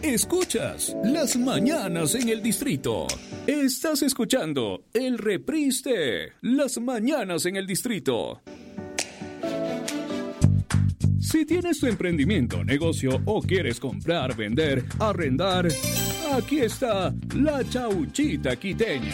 Escuchas Las Mañanas en el Distrito. Estás escuchando el reprise de Las Mañanas en el Distrito. Si tienes tu emprendimiento, negocio o quieres comprar, vender, arrendar, aquí está la Chauchita Quiteña.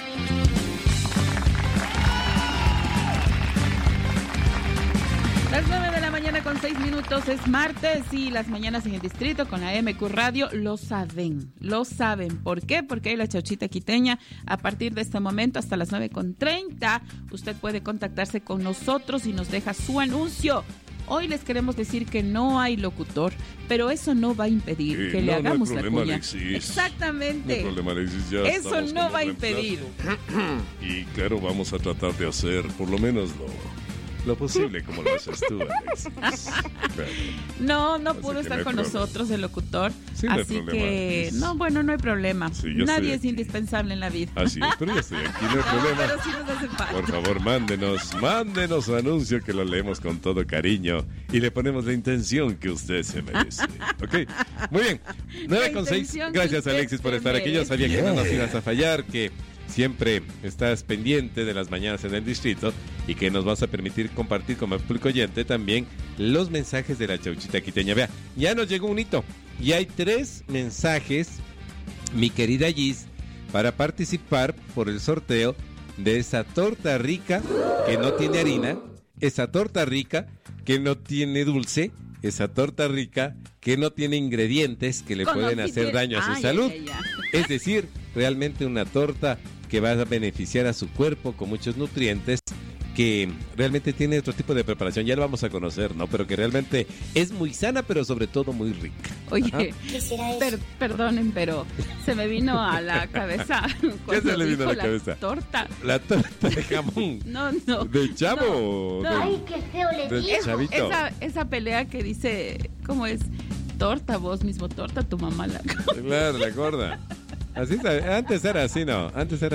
Las 9 de la mañana con 6 minutos, es martes y Las Mañanas en el Distrito con la MQ Radio lo saben. ¿Por qué? Porque hay la Chauchita Quiteña. A partir de este momento hasta las 9:30 usted puede contactarse con nosotros y nos deja su anuncio. Hoy les queremos decir que no hay locutor, pero eso no va a impedir que le hagamos la cuña. Exactamente. No hay problema, Alexis. Ya eso no va a impedir. Y claro, vamos a tratar de hacer por lo menos lo posible como lo haces tú, Alexis. Claro. No pudo estar con nosotros el locutor, sí, así no que no hay problema. Sí, nadie es indispensable en la vida. Así es, pero yo estoy aquí, no hay problema. Pero sí nos hace falta. Por favor, mándenos su anuncio que lo leemos con todo cariño y le ponemos la intención que usted se merece. ¿Ok? Muy bien, 9:06. Gracias, Alexis, por estar aquí. Yo sabía que no nos ibas a fallar, que siempre estás pendiente de Las Mañanas en el Distrito y que nos vas a permitir compartir como público oyente también los mensajes de la Chauchita Quiteña. Vea, ya nos llegó un hito y hay 3 mensajes, mi querida Gis, para participar por el sorteo de esa torta rica que no tiene harina, esa torta rica que no tiene dulce, esa torta rica que no tiene ingredientes que le pueden hacer daño a su salud. Es decir, realmente una torta que va a beneficiar a su cuerpo con muchos nutrientes, que realmente tiene otro tipo de preparación, ya lo vamos a conocer, ¿no? Pero que realmente es muy sana, pero sobre todo muy rica. Oye, perdonen, pero se me vino a la cabeza. ¿Qué se le vino a la cabeza? Torta. La torta de jamón. No. ¿De chavo? No. Ay, qué feo le digo. Chavito. Esa pelea que dice, ¿cómo es? Torta, vos mismo, torta, tu mamá la... Claro, la gorda. Así, antes era así, ¿no?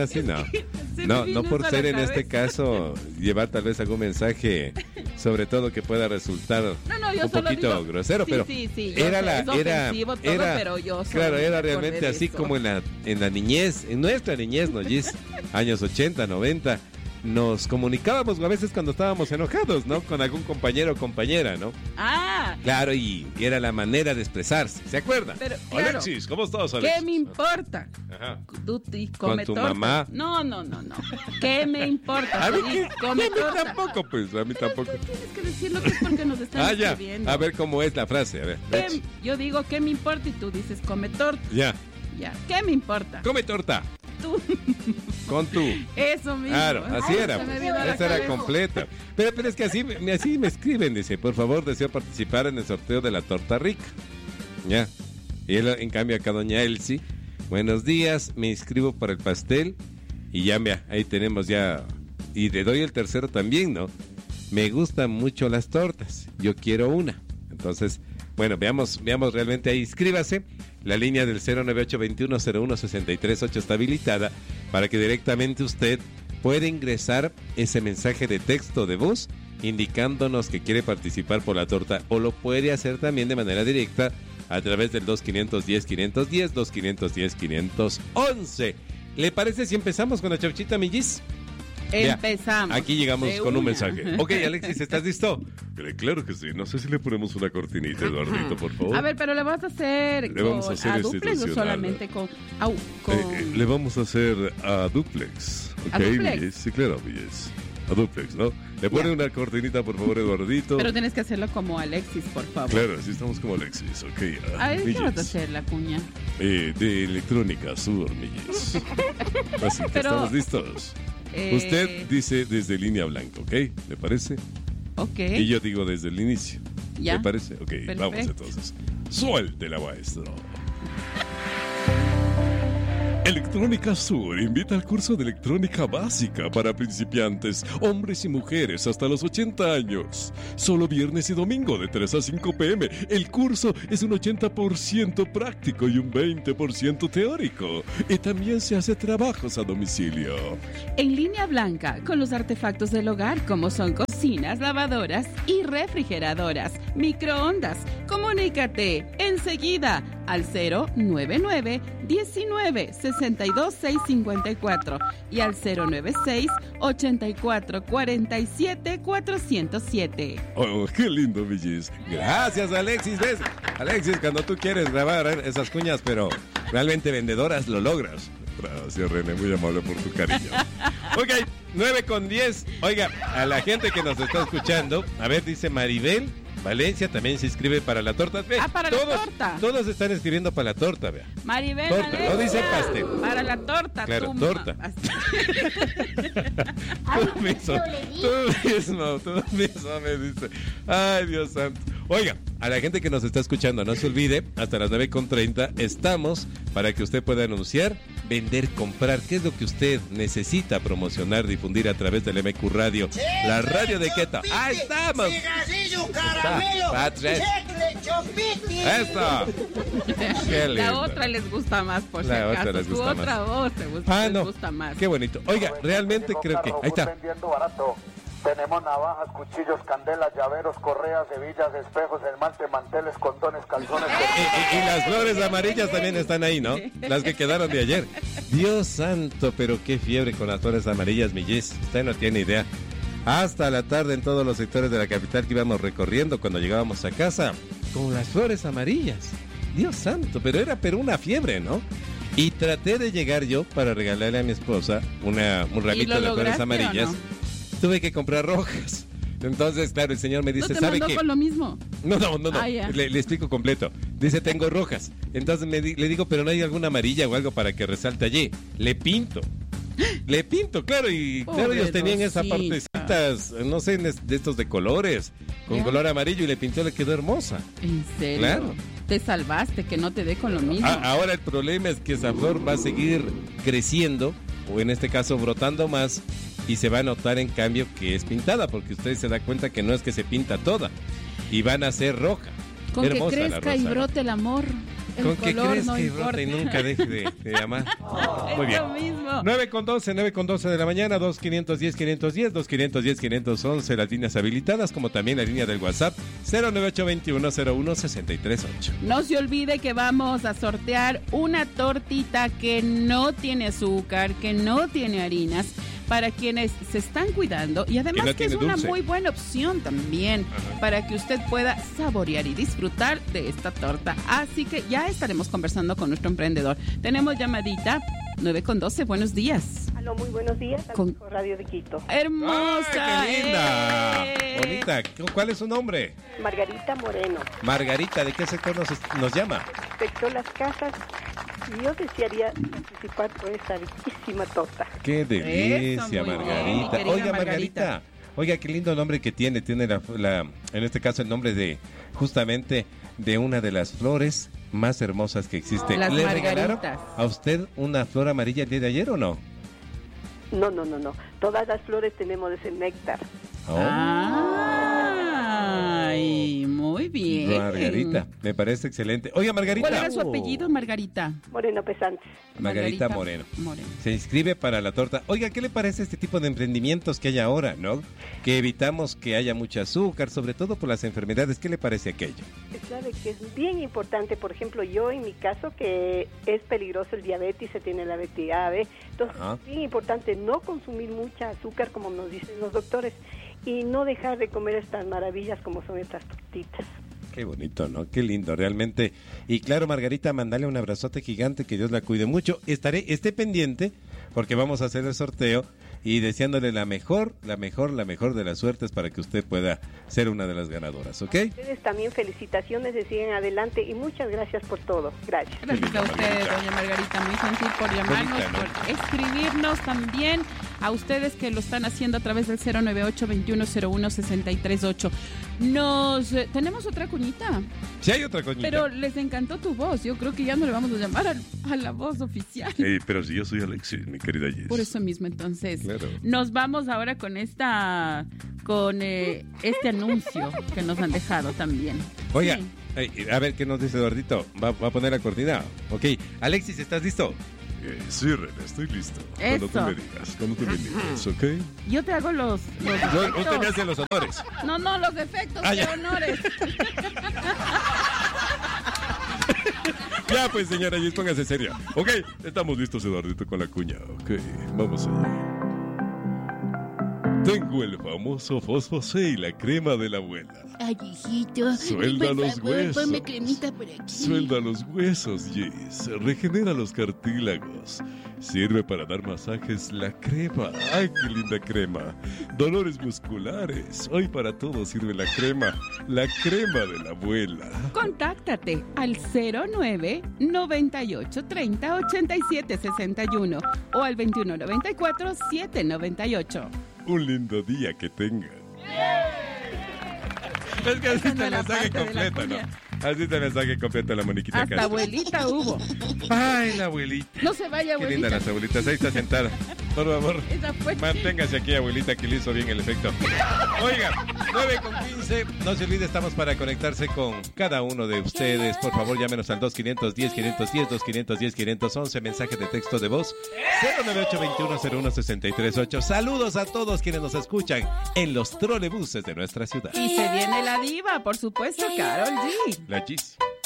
No por ser en este caso llevar tal vez algún mensaje, sobre todo que pueda resultar un poquito grosero, sí, pero sí, era pero yo claro, era realmente así como en la niñez, en nuestra niñez, ¿no, Gis? Años 80, 90. Nos comunicábamos a veces cuando estábamos enojados, ¿no? Con algún compañero o compañera, ¿no? Claro, y era la manera de expresarse, ¿se acuerdan? Pero, claro, Alexis, ¿cómo estás, Alexis? ¿Qué me importa? Ajá. Come ¿Con tu torta. mamá? No. ¿Qué me importa? A mí tampoco. Tienes que decir lo que es porque nos están escribiendo. A ver cómo es la frase, a ver. Yo digo, ¿qué me importa? Y tú dices, come torta. Ya. ¿Qué me importa? Come torta. Tú. Con tú. Eso mismo. Claro, así era. Esa era completa. Pero es que así me escriben, dice, por favor, deseo participar en el sorteo de la torta rica. Ya. Y él, en cambio, acá doña Elsie, buenos días, me inscribo para el pastel. Y ya, vea, ahí tenemos ya. Y le doy el tercero también, ¿no? Me gustan mucho las tortas. Yo quiero una. Entonces, bueno, veamos realmente ahí. Inscríbase. La línea del 098-2101-638 está habilitada para que directamente usted pueda ingresar ese mensaje de texto de voz indicándonos que quiere participar por la torta, o lo puede hacer también de manera directa a través del 2510-510, 2510-511. ¿Le parece si empezamos con la Chauchita, Millis? Empezamos. Aquí llegamos con un mensaje. Ok, Alexis, ¿estás listo? Claro que sí. No sé si le ponemos una cortinita, Eduardito, por favor. A ver, pero le vamos a hacer a duplex o solamente con... le vamos a hacer a duplex. Ok, ¿A duplex? Yes, sí, claro, yes. A duplex, ¿no? Le pone una cortinita, por favor, Eduardito. Pero tienes que hacerlo como Alexis, por favor. Claro, así estamos como Alexis, ok. A ver, ¿qué vas a hacer, la cuña? De Electrónica Sur, Millis. Así que estamos listos. Usted dice desde línea blanca, ¿ok? ¿Le parece? Ok. Y yo digo desde el inicio. ¿Ya? ¿Le parece? Ok, perfecto. Vamos entonces. Suéltela, maestro. Electrónica Sur invita al curso de electrónica básica para principiantes, hombres y mujeres hasta los 80 años. Solo viernes y domingo de 3 a 5 p.m. El curso es un 80% práctico y un 20% teórico. Y también se hace trabajos a domicilio. En línea blanca, con los artefactos del hogar como son cocinas, lavadoras y refrigeradoras, microondas. Comunícate enseguida al 099-19-62-654 y al 096-84-47-407. Oh, qué lindo, Villis. Gracias, Alexis. ¿Ves? Alexis, cuando tú quieres grabar esas cuñas, pero realmente vendedoras, lo logras. Gracias, René, muy amable por tu cariño. Ok, 9:10. Oiga, a la gente que nos está escuchando, a ver, dice Maribel Valencia, también se inscribe para la torta. Ve, para la torta. Todos están escribiendo para la torta, vea. Maribel torta, Valencia, no dice pastel. Para la torta, claro, torta. Tú mismo me dice. Ay, Dios santo. Oiga, a la gente que nos está escuchando, no se olvide, hasta las 9:30 estamos para que usted pueda anunciar, vender, comprar. ¿Qué es lo que usted necesita promocionar, difundir a través del MQ Radio? La radio de Queta. ¡Ahí estamos! ¡Eso! La otra les gusta más, por si acaso. Tu otra voz les gusta más. Qué bonito. Oiga, realmente creo que... Ahí está. Tenemos navajas, cuchillos, candelas, llaveros, correas, hebillas, espejos, esmalte, manteles, condones, calzones. Y las flores amarillas también están ahí, ¿no? Las que quedaron de ayer. Dios santo, pero qué fiebre con las flores amarillas, mi Jess. Usted no tiene idea. Hasta la tarde en todos los sectores de la capital que íbamos recorriendo cuando llegábamos a casa con las flores amarillas. Dios santo, pero era una fiebre, ¿no? Y traté de llegar yo para regalarle a mi esposa un ramito de flores amarillas. Tuve que comprar rojas. Entonces, claro, el señor me dice, ¿sabe qué? Con lo mismo? No. Le explico completo. Dice, tengo rojas. Entonces le digo, pero no hay alguna amarilla o algo para que resalte allí. Le pinto, claro, y claro, ellos tenían esas partecitas, no sé, de estos de colores, con color amarillo, y le pintó, le quedó hermosa. ¿En serio? Claro. Te salvaste, que no te dé con lo mismo. Ahora el problema es que esa flor va a seguir creciendo, o en este caso brotando más, y se va a notar en cambio que es pintada, porque usted se da cuenta que no es que se pinta toda, y van a ser roja. Con hermosa, que crezca y brote el amor. Con que crezca y brote y nunca deje de amar. Muy bien. 9:12 de la mañana, 2-510-510, 2-510-511, las líneas habilitadas, como también la línea del WhatsApp, 098-2101-638. No se olvide que vamos a sortear una tortita que no tiene azúcar, que no tiene harinas, para quienes se están cuidando, y además que es una muy buena opción también para que usted pueda saborear y disfrutar de esta torta. Así que ya estaremos conversando con nuestro emprendedor. Tenemos llamadita 9:12, buenos días. Aló, muy buenos días, con Radio de Quito. ¡Hermosa! ¡Ay, qué linda! Bonita. ¿Cuál es su nombre? Margarita Moreno. Margarita, ¿de qué sector nos llama? Respecto a las casas, yo desearía participar por esta riquísima torta. ¡Qué delicia, Margarita! Oiga, Margarita. Oiga, qué lindo nombre que tiene. Tiene en este caso el nombre de, justamente, de una de las flores más hermosas que existe. Las ¿Le regalaron a usted una flor amarilla el día de ayer o no? No. Todas las flores tenemos ese néctar. Ay, muy bien. Margarita, me parece excelente. Oiga, Margarita. ¿Cuál era su apellido, Margarita? Moreno Pesantes. Margarita Moreno. Se inscribe para la torta. Oiga, ¿qué le parece este tipo de emprendimientos que hay ahora, no? Que evitamos que haya mucho azúcar, sobre todo por las enfermedades. ¿Qué le parece aquello? Sabe que es bien importante, por ejemplo, yo en mi caso, que es peligroso el diabetes, se tiene la BTAB, entonces es bien importante no consumir mucha azúcar, como nos dicen los doctores, y no dejar de comer estas maravillas como son estas tortitas. Qué bonito, ¿no? Qué lindo, realmente. Y claro, Margarita, mandale un abrazote gigante, que Dios la cuide mucho. Esté pendiente, porque vamos a hacer el sorteo, y deseándole la mejor de las suertes para que usted pueda ser una de las ganadoras, ¿ok? Ustedes también felicitaciones, siguen adelante, y muchas gracias por todo. Gracias. Gracias a usted, doña Margarita, muy gentil por llamarnos, por escribirnos también. A ustedes que lo están haciendo a través del 098-2101-638. ¿Tenemos otra cuñita? Sí, hay otra cuñita. Pero les encantó tu voz. Yo creo que ya no le vamos a llamar a la voz oficial. Pero si yo soy Alexis, mi querida Jess. Por eso mismo, entonces. Claro. Nos vamos ahora con este anuncio que nos han dejado también. Oiga, sí. A ver, ¿qué nos dice Eduardito? ¿Va a poner la cortina? Ok. Alexis, ¿estás listo? Sí, René, estoy listo. Eso. Cuando tú me digas, ¿ok? Yo te hago los efectos. Usted me hace los honores. No, los efectos de honores. Ya, pues, señora Gis, póngase seria. Ok, estamos listos, Eduardito, con la cuña. Ok, vamos allá. Tengo el famoso Fosfosé y la crema de la abuela. Ay, hijito. Suelda los favor, huesos. ponme cremita por aquí. Suelda los huesos, Gis. Regenera los cartílagos. Sirve para dar masajes la crema. ¡Ay, qué linda crema! Dolores musculares. Hoy para todo sirve la crema. La crema de la abuela. Contáctate al 09-9830-8761 o al 2194-798. Un lindo día que tengan. Es que así está el mensaje completo, ¿no? Así está el mensaje completo de la Moniquita Hasta Castro. abuelita hubo. Ay, la abuelita. No se vaya, Qué abuelita. linda las abuelitas. Ahí está sentada. Por favor, Esa fue. manténgase aquí, abuelita, que le hizo bien el efecto. Oiga, 9:15. No se olvide, estamos para conectarse con cada uno de ustedes. Por favor, llámenos al 2510-510, 2510-510-511. Mensaje de texto de voz 098-2101-638. Saludos a todos quienes nos escuchan en los trolebuses de nuestra ciudad. Y se viene la diva, por supuesto, Karol G. La Gis.